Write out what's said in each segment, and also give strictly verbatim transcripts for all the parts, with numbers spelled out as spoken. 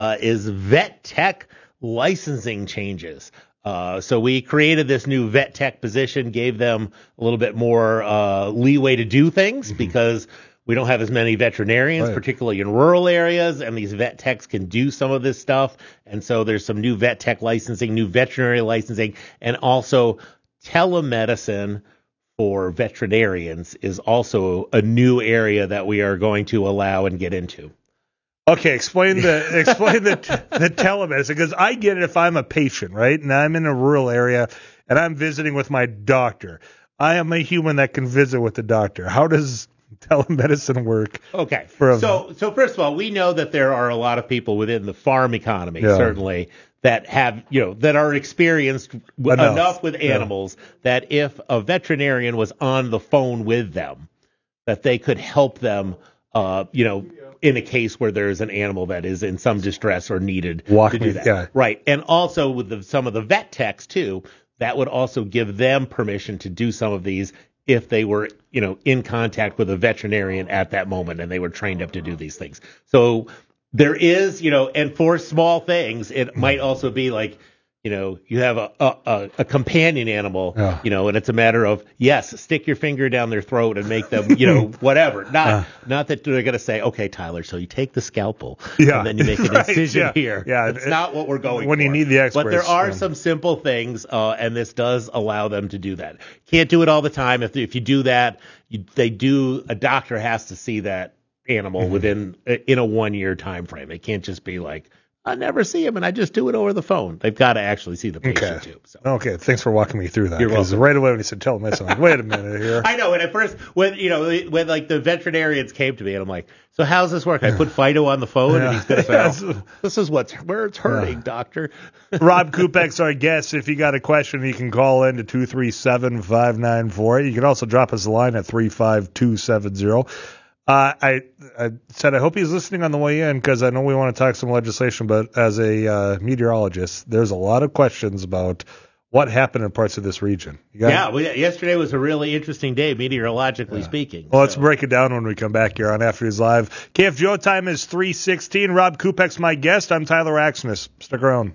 uh, is vet tech licensing changes. Uh, so we created this new vet tech position, gave them a little bit more uh, leeway to do things mm-hmm. because we don't have as many veterinarians, right. particularly in rural areas, and these vet techs can do some of this stuff. And so there's some new vet tech licensing, new veterinary licensing, and also telemedicine for veterinarians is also a new area that we are going to allow and get into. Okay, explain the explain the the telemedicine, because I get it if I'm a patient, right, and I'm in a rural area and I'm visiting with my doctor. I am a human that can visit with the doctor. How does telemedicine work? Okay, for a, so so first of all, we know that there are a lot of people within the farm economy, yeah. certainly, that have you know that are experienced enough, enough with animals yeah. that if a veterinarian was on the phone with them, that they could help them, uh, you know. in a case where there's an animal that is in some distress or needed Walk to do me, that. Yeah. Right. And also with the, some of the vet techs, too, that would also give them permission to do some of these if they were, you know, in contact with a veterinarian at that moment and they were trained up to do these things. So there is, you know, and for small things, it might also be like, you know, you have a a, a companion animal, yeah. you know, and it's a matter of, yes, stick your finger down their throat and make them, you know, whatever. Not uh, not that they're going to say, okay, Tyler, so you take the scalpel yeah, and then you make an right, incision yeah, here. Yeah, That's it, not what we're going when for. When you need the experts. But there are yeah. some simple things, uh, and this does allow them to do that. Can't do it all the time. If if you do that, you, they do, a doctor has to see that animal mm-hmm. within, in a one-year time frame. It can't just be like, I never see him, and I just do it over the phone. They've got to actually see the patient, okay. too. So. Okay, thanks for walking me through that. You're welcome. Right away when you said telemedicine, I'm like, wait a minute here. I know, and at first, when you know, when like the veterinarians came to me, and I'm like, so how's this work? I put Fido on the phone, yeah. and he's going to say, oh, this is what's where it's hurting, yeah. doctor. Rob Kupek's our guest. If you got a question, you can call in to two three seven, five nine four eight. You can also drop us a line at three five two seven zero. Uh, I, I said I hope he's listening on the way in because I know we want to talk some legislation, but as a uh, meteorologist, there's a lot of questions about what happened in parts of this region. Yeah, well, yesterday was a really interesting day, meteorologically yeah. speaking. Well, so. Let's break it down when we come back here on After News Live. K F G O time is three sixteen. Rob Kupek's my guest. I'm Tyler Axness. Stick around.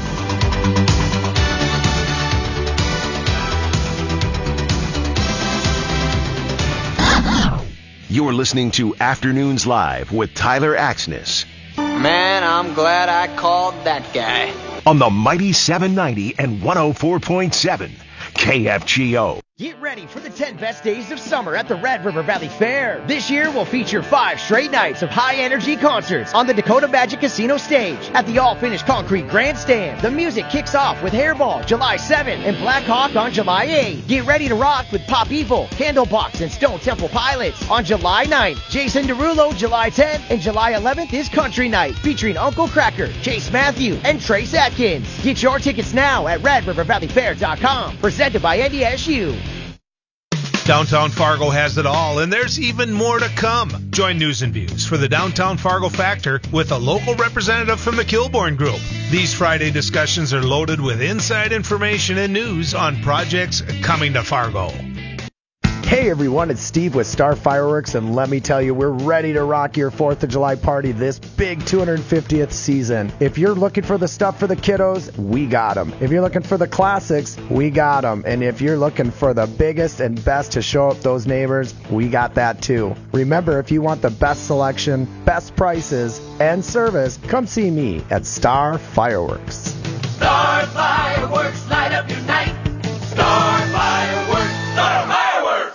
You're listening to Afternoons Live with Tyler Axness. Man, I'm glad I called that guy. On the mighty seven ninety and one oh four point seven K F G O. Get ready for the ten best days of summer at the Red River Valley Fair. This year will feature five straight nights of high-energy concerts on the Dakota Magic Casino stage at the all-finished concrete grandstand. The music kicks off with Hairball July seventh and Black Hawk on July eighth. Get ready to rock with Pop Evil, Candlebox, and Stone Temple Pilots on July ninth. Jason Derulo July tenth, and July eleventh is Country Night featuring Uncle Cracker, Chase Matthew, and Trace Atkins. Get your tickets now at red river valley fair dot com. Presented by N D S U. Downtown Fargo has it all, and there's even more to come. Join News and Views for the Downtown Fargo Factor with a local representative from the Kilbourne Group. These Friday discussions are loaded with inside information and news on projects coming to Fargo. Hey everyone, it's Steve with Star Fireworks, and let me tell you, we're ready to rock your fourth of July party this big two hundred fiftieth season. If you're looking for the stuff for the kiddos, we got them. If you're looking for the classics, we got them. And if you're looking for the biggest and best to show up those neighbors, we got that too. Remember, if you want the best selection, best prices, and service, come see me at Star Fireworks. Star Fireworks, light up your night. Star Fireworks, Star Fireworks.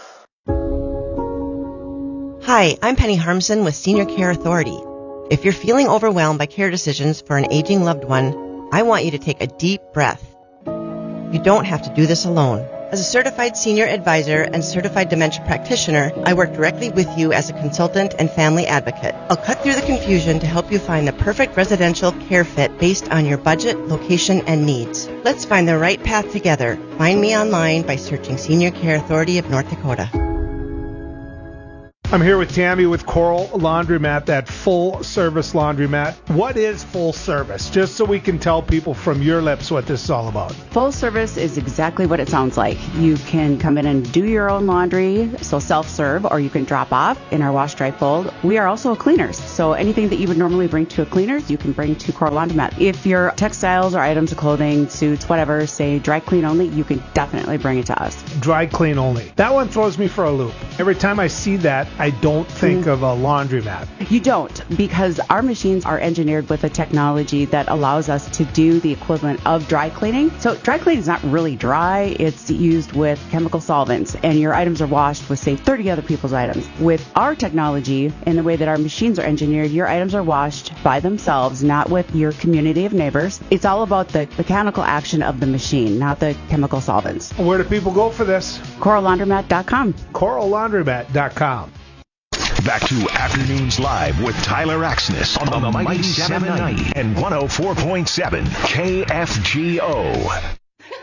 Hi, I'm Penny Harmson with Senior Care Authority. If you're feeling overwhelmed by care decisions for an aging loved one, I want you to take a deep breath. You don't have to do this alone. As a certified senior advisor and certified dementia practitioner, I work directly with you as a consultant and family advocate. I'll cut through the confusion to help you find the perfect residential care fit based on your budget, location, and needs. Let's find the right path together. Find me online by searching Senior Care Authority of North Dakota. I'm here with Tammy with Coral Laundromat, that full-service laundromat. What is full service? Just so we can tell people from your lips what this is all about. Full service is exactly what it sounds like. You can come in and do your own laundry, so self-serve, or you can drop off in our wash, dry, fold. We are also a cleaners, so anything that you would normally bring to a cleaners, you can bring to Coral Laundromat. If your textiles or items of clothing, suits, whatever, say dry clean only, you can definitely bring it to us. Dry clean only. That one throws me for a loop. Every time I see that, I don't think mm. of a laundromat. You don't, because our machines are engineered with a technology that allows us to do the equivalent of dry cleaning. So dry cleaning is not really dry. It's used with chemical solvents, and your items are washed with, say, thirty other people's items. With our technology and the way that our machines are engineered, your items are washed by themselves, not with your community of neighbors. It's all about the mechanical action of the machine, not the chemical solvents. Where do people go for this? Coral Laundromat dot com. Coral Laundromat dot com. Back to Afternoons Live with Tyler Axness on, on the Mighty seven ninety and one oh four point seven K F G O.